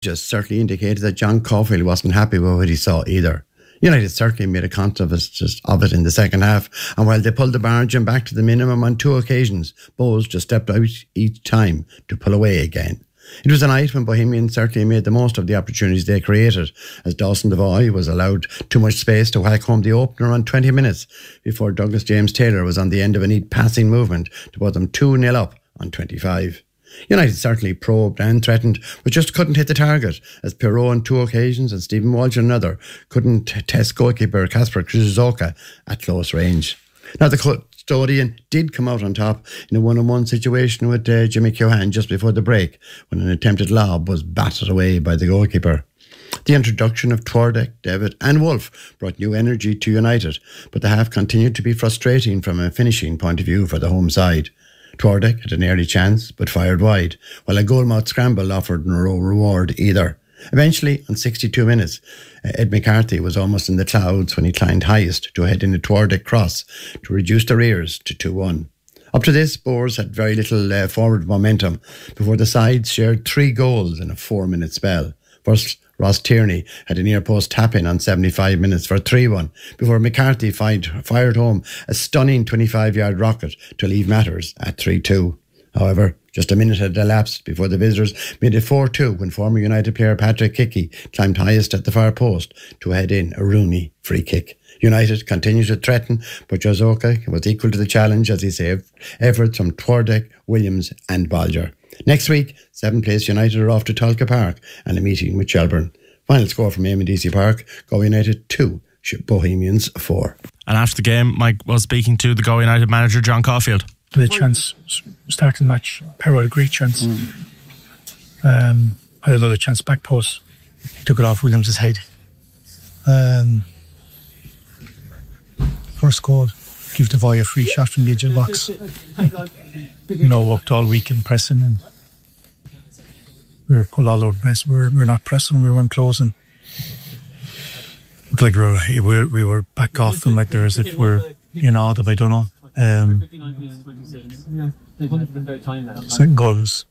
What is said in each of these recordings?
just certainly indicated that John Caulfield wasn't happy with what he saw either. United certainly made a contest of it in the second half, and while they pulled the margin back to the minimum on 2 occasions, Bohs just stepped out each time to pull away again. It was a night when Bohemians certainly made the most of the opportunities they created, as Dawson Devoy was allowed too much space to whack home the opener on 20 minutes before Douglas James Taylor was on the end of a neat passing movement to put them 2-0 up on 25. United certainly probed and threatened, but just couldn't hit the target, as Perrault on 2 occasions and Stephen Walsh on another couldn't test goalkeeper Kasper Krzyzewska at close range. Now, the custodian did come out on top in a 1-on-1 situation with Jimmy Keohane just before the break, when an attempted lob was batted away by the goalkeeper. The introduction of Twardek, Devitt and Wolf brought new energy to United, but the half continued to be frustrating from a finishing point of view for the home side. Twardek had an early chance but fired wide, while a goalmouth scramble offered no reward either. Eventually, on 62 minutes, Ed McCarthy was almost in the clouds when he climbed highest to head in a Twardek cross to reduce their arrears to 2-1. Up to this, Bohs had very little forward momentum before the sides shared 3 goals in a 4-minute spell. First, Ross Tierney had a near-post tap-in on 75 minutes for 3-1 before McCarthy fired home a stunning 25-yard rocket to leave matters at 3-2. However, just a minute had elapsed before the visitors made it 4-2 when former United player Patrick Hickey climbed highest at the far post to head in a Rooney free kick. United continued to threaten, but Jazoka was equal to the challenge as he saved efforts from Twardek, Williams and Bolger. Next week, 7th place United are off to Tolka Park and a meeting with Shelbourne. Final score from Eamon DC Park, Galway United 2, Bohemians 4. And after the game, Mike was speaking to the Galway United manager, John Caulfield. The chance, starting the match, Perrault had a great chance. Had another chance back post. Took it off Williams' head. First goal, give Devoy a free shot from the edge of the box. Worked all week in pressing, and we were all over the press. We were not pressing, we weren't closing. Looked like we were back off them, like there as if we're inaudible, I don't know. Second goal was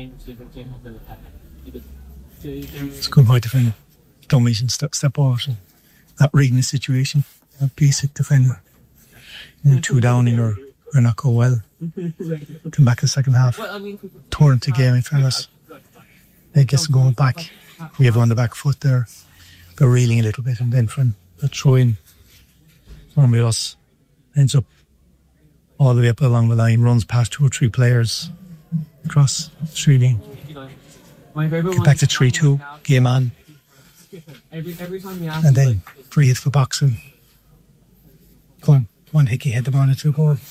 it's a good way to defend. Don't mention step out and not reading the situation. A basic defender. 2 down or not go well. Come back in the second half. Tore into the game in fairness. I guess going back, we have on the back foot there. They're reeling a little bit, and then from the throw-in, normally us ends up all the way up along the line, runs past 2 or 3 players across the 3 lane. Get back to 3-2, game on. And then 3 hits for boxing. Come on, Hickey hit the ball into 2 goals.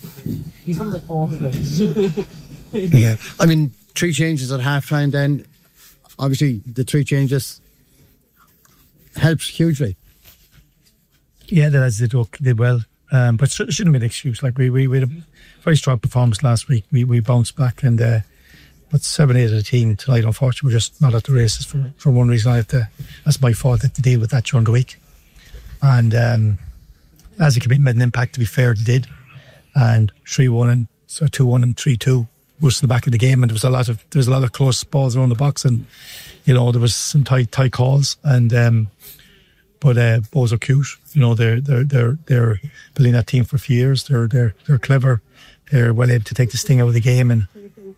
Yeah, I mean, 3 changes at half time then. Obviously, the 3 changes helps hugely. Yeah, the lads did well. But it shouldn't be an excuse. Like we had a very strong performance last week. We bounced back, and but 7-8 of the team tonight, unfortunately, we're just not at the races for one reason. That's my fault. I have to deal with that during the week. And as a commitment and impact, to be fair, they did. And 3-1 and so 2-1 and 3-2 was in the back of the game, and there was a lot of close balls around the box, and there was some tight calls, and but Bohs are cute. They're building that team for a few years. They're clever. They're well able to take the sting out of the game, and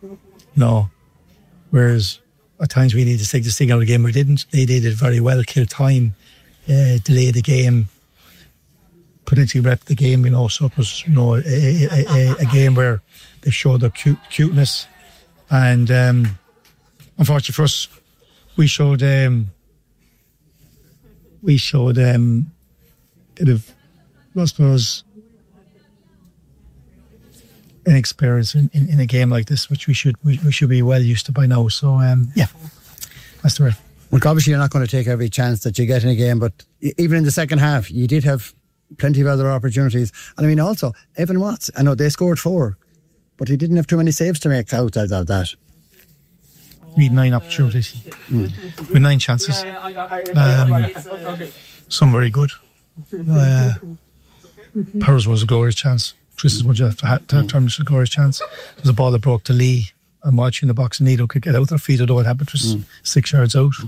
whereas at times we need to take the sting out of the game, we didn't. They did it very well. Kill time, delay the game, potentially rep the game. So it was a game where they showed their cuteness, and unfortunately for us, we showed bit of, I suppose, inexperience in a game like this, which we should be well used to by now. So that's the way. Well, obviously you're not going to take every chance that you get in a game, but even in the second half, you did have plenty of other opportunities. And I mean, also Evan Watts, I know they scored 4, but he didn't have too many saves to make out of that. We had 9 opportunities with 9 chances. Some very good. Powers was a glorious chance. Tristan was a glorious chance. There was a ball that broke to Lee I'm watching the box and Nido could get out their feet, although it happened just 6 yards out.